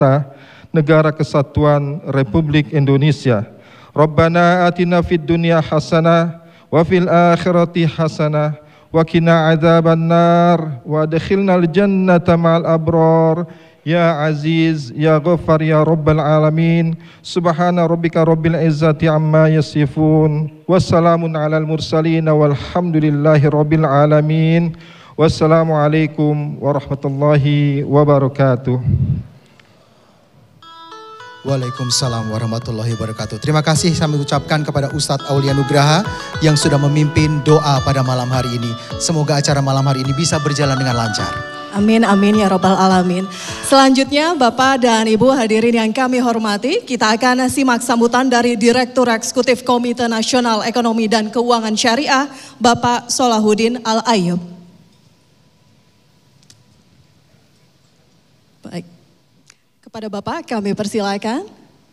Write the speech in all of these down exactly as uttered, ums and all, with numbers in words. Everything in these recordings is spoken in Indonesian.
Negara Kesatuan Republik Indonesia. Rabbana atina fid dunya hasanah wa fil akhirati hasanah wa qina adzabannar wa adkhilnal jannata ma'al abrar ya aziz ya ghaffar ya rabbal alamin. Subhana rabbika rabbil izzati amma yasifun wassalamun alal mursalin walhamdulillahi rabbil alamin. Wassalamualaikum warahmatullahi wabarakatuh. Waalaikumsalam warahmatullahi wabarakatuh. Terima kasih kami ucapkan kepada Ustadz Aulia Nugraha yang sudah memimpin doa pada malam hari ini. Semoga acara malam hari ini bisa berjalan dengan lancar. Amin, amin ya robbal alamin. Selanjutnya Bapak dan Ibu hadirin yang kami hormati, kita akan simak sambutan dari Direktur Eksekutif Komite Nasional Ekonomi dan Keuangan Syariah, Bapak Solahuddin Al-Ayyub. Baik. Kepada Bapak kami persilakan.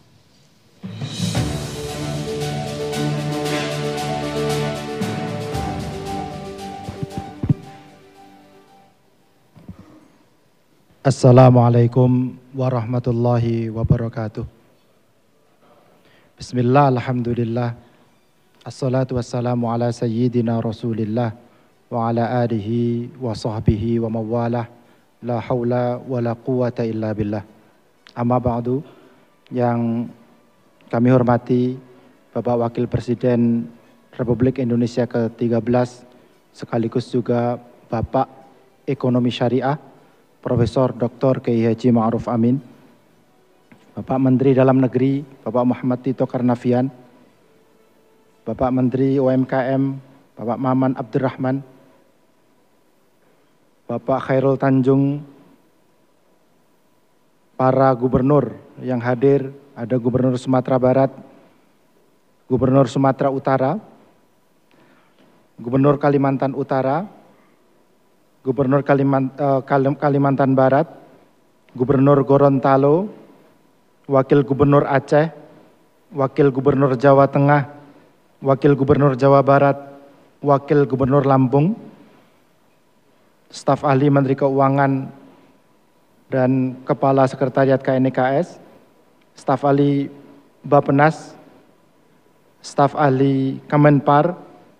Assalamualaikum warahmatullahi wabarakatuh. Bismillah, alhamdulillah. Assalatu wassalamu ala sayyidina rasulillah wa ala alihi wa sahbihi wa mawalah. La haula wa la quwata illa billah. Amma ba'du, yang kami hormati Bapak Wakil Presiden Republik Indonesia ke tiga belas, sekaligus juga Bapak Ekonomi Syariah, Profesor Doktor Kiai Haji Ma'ruf Amin, Bapak Menteri Dalam Negeri, Bapak Muhammad Tito Karnavian, Bapak Menteri U M K M, Bapak Maman Abdurrahman, Bapak Khairul Tanjung, para gubernur yang hadir, ada Gubernur Sumatera Barat, Gubernur Sumatera Utara, Gubernur Kalimantan Utara, Gubernur Kalimantan, uh, Kalimantan Barat, Gubernur Gorontalo, Wakil Gubernur Aceh, Wakil Gubernur Jawa Tengah, Wakil Gubernur Jawa Barat, Wakil Gubernur Lampung, staf ahli Menteri Keuangan dan Kepala Sekretariat K N E K S, staf ahli Bappenas, staf ahli Kemenpar,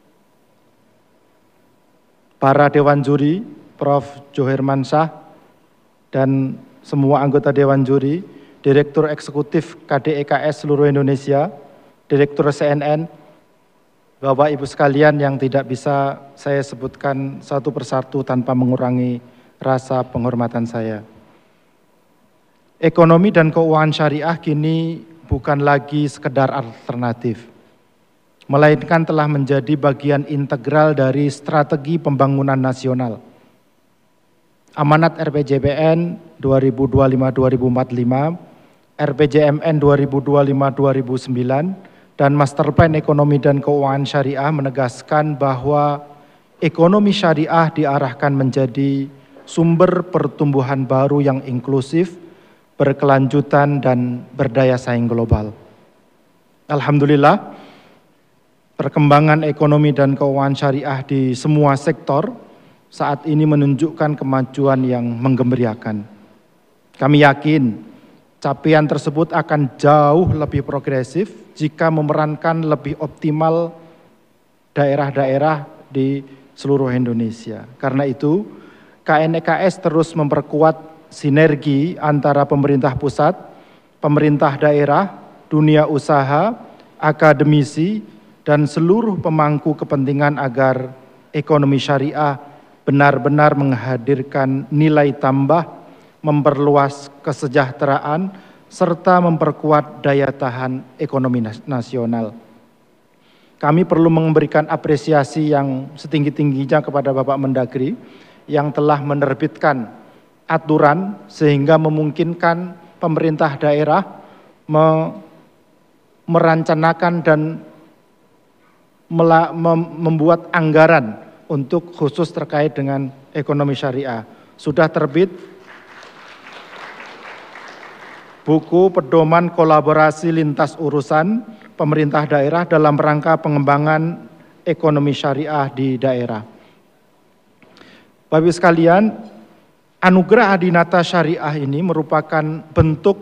para Dewan Juri, Profesor Joherman Shah, dan semua anggota Dewan Juri, Direktur Eksekutif K D E K S seluruh Indonesia, Direktur C N N, Bapak Ibu sekalian yang tidak bisa saya sebutkan satu persatu tanpa mengurangi rasa penghormatan saya. Ekonomi dan keuangan syariah kini bukan lagi sekedar alternatif, melainkan telah menjadi bagian integral dari strategi pembangunan nasional. Amanat R P J P N dua ribu dua puluh lima sampai dua ribu empat puluh lima, R P J M N dua ribu dua puluh lima sampai dua ribu sembilan, dan Master Plan Ekonomi dan Keuangan Syariah menegaskan bahwa ekonomi syariah diarahkan menjadi sumber pertumbuhan baru yang inklusif, berkelanjutan, dan berdaya saing global. Alhamdulillah, perkembangan ekonomi dan keuangan syariah di semua sektor saat ini menunjukkan kemajuan yang menggembirakan. Kami yakin capaian tersebut akan jauh lebih progresif jika memerankan lebih optimal daerah-daerah di seluruh Indonesia. Karena itu, K N E K S terus memperkuat sinergi antara pemerintah pusat, pemerintah daerah, dunia usaha, akademisi, dan seluruh pemangku kepentingan agar ekonomi syariah benar-benar menghadirkan nilai tambah, memperluas kesejahteraan, serta memperkuat daya tahan ekonomi nasional. Kami perlu memberikan apresiasi yang setinggi-tingginya kepada Bapak Mendagri yang telah menerbitkan aturan sehingga memungkinkan pemerintah daerah me merancanakan dan membuat anggaran untuk khusus terkait dengan ekonomi syariah. Sudah terbit buku pedoman kolaborasi lintas urusan pemerintah daerah dalam rangka pengembangan ekonomi syariah di daerah. Bapak Ibu sekalian, anugerah Adinata Syariah ini merupakan bentuk